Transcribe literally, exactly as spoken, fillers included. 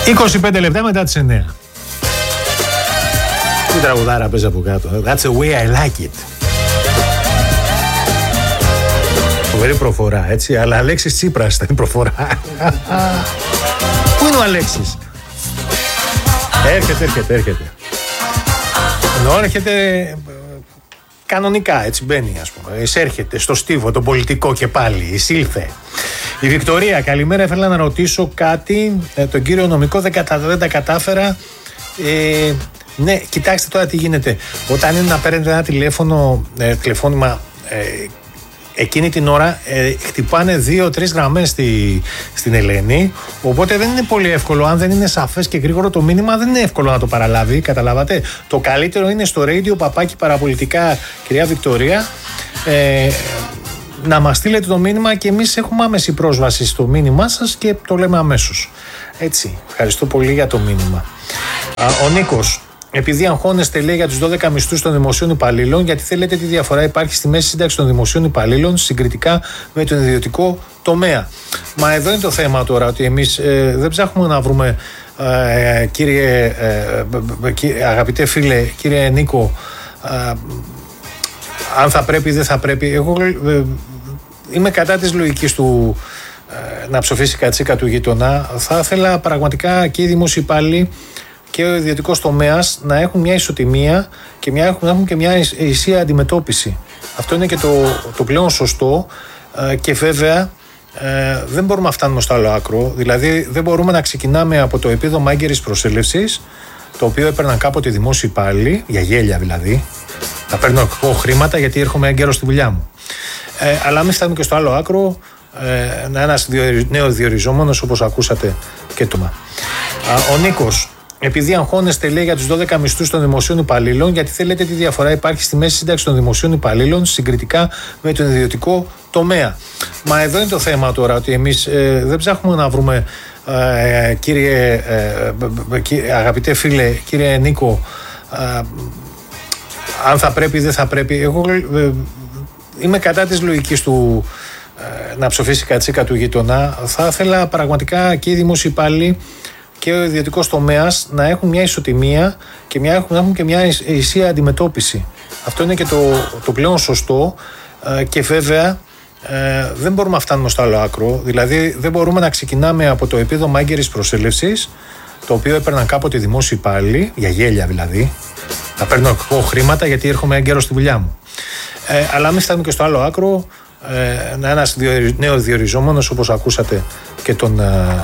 είκοσι πέντε λεπτά μετά τις εννιά. Τι τραγουδάρα παίζει από κάτω. That's the way I like it. Φοβερή προφορά, έτσι, αλλά Αλέξης Τσίπρας ήταν η προφορά. Πού είναι ο Αλέξης? Έρχεται, έρχεται, έρχεται. Ενώ έρχεται κανονικά, έτσι μπαίνει, ας πούμε. Εισέρχεται στο στίβο, τον πολιτικό και πάλι. Εισήλθε. Η Βικτωρία, καλημέρα. Ήθελα να ρωτήσω κάτι. Ε, τον κύριο νομικό δεν, κατα... δεν τα κατάφερα. Ε, ναι, κοιτάξτε τώρα τι γίνεται. Όταν είναι να παίρνετε ένα τηλέφωνο, ε, τηλεφώνημα. Ε, Εκείνη την ώρα ε, χτυπάνε δύο-τρεις γραμμές στη, στην Ελένη. Οπότε δεν είναι πολύ εύκολο. Αν δεν είναι σαφές και γρήγορο το μήνυμα, δεν είναι εύκολο να το παραλάβει. Καταλάβατε. Το καλύτερο είναι στο radio παπάκι παραπολιτικά, κυρία Βικτωρία, ε, να μας στείλετε το μήνυμα και εμείς έχουμε άμεση πρόσβαση στο μήνυμά σας και το λέμε αμέσως. Έτσι. Ευχαριστώ πολύ για το μήνυμα. Α, ο Νίκος. Επειδή αγχώνεστε, λέει, για τους δώδεκα μισθούς των δημοσίων υπαλλήλων, γιατί θέλετε τι διαφορά υπάρχει στη μέση σύνταξη των δημοσίων υπαλλήλων συγκριτικά με τον ιδιωτικό τομέα. Μα εδώ είναι το θέμα τώρα, ότι εμείς ε, δεν ψάχνουμε να βρούμε, ε, κύριε, ε, ε, αγαπητέ φίλε, κύριε Νίκο, ε, αν θα πρέπει ή δεν θα πρέπει. Εγώ ε, είμαι κατά της λογικής του ε, να ψοφήσει κατσίκα του γείτονα. Θα ήθελα πραγματικά και οι δημόσιοι υπάλληλοι και ο ιδιωτικός τομέας να έχουν μια ισοτιμία και μια, να έχουν και μια ισία αντιμετώπιση. Αυτό είναι και το, το πλέον σωστό ε, και βέβαια ε, δεν μπορούμε να φτάνουμε στο άλλο άκρο. Δηλαδή δεν μπορούμε να ξεκινάμε από το επίδομα έγκαιρης προσέλευσης, το οποίο έπαιρναν κάποτε οι δημόσιοι υπάλληλοι, για γέλια δηλαδή. Θα παίρνω εγώ χρήματα γιατί έρχομαι έγκαιρο στη δουλειά μου. Ε, αλλά μην φτάνουμε και στο άλλο άκρο, ε, ένας νέο διοριζόμενος, όπως ακούσατε και το μα. Ο Νίκος. Επειδή αγχώνεστε, λέει, για τους δώδεκα μισθούς των δημοσίων υπαλλήλων, γιατί θέλετε τι διαφορά υπάρχει στη μέση σύνταξη των δημοσίων υπαλλήλων συγκριτικά με τον ιδιωτικό τομέα. Μα εδώ είναι το θέμα τώρα, ότι εμείς ε, δεν ψάχνουμε να βρούμε, ε, κύριε, ε, ε, αγαπητέ φίλε, κύριε Νίκο, ε, αν θα πρέπει ή δεν θα πρέπει. Εγώ ε, είμαι κατά της λογικής του ε, να ψοφήσει κατσίκα του γείτονα. Θα ήθελα πραγματικά και οι δημόσιοι υπάλληλοι και ο ιδιωτικός τομέας να έχουν μια ισοτιμία και μια, να έχουν και μια ισία αντιμετώπιση. Αυτό είναι και το, το πλέον σωστό ε, και βέβαια ε, δεν μπορούμε να φτάνουμε στο άλλο άκρο. Δηλαδή δεν μπορούμε να ξεκινάμε από το επίδομα έγκαιρης προσέλευσης, το οποίο έπαιρναν κάποτε οι δημόσιοι υπάλληλοι, για γέλια δηλαδή. Θα παίρνω εγώ χρήματα γιατί έρχομαι έγκαιρο στη δουλειά μου. Ε, αλλά μην φτάνουμε και στο άλλο άκρο, ε, ένας νέο διοριζόμενος, όπως ακούσατε και τον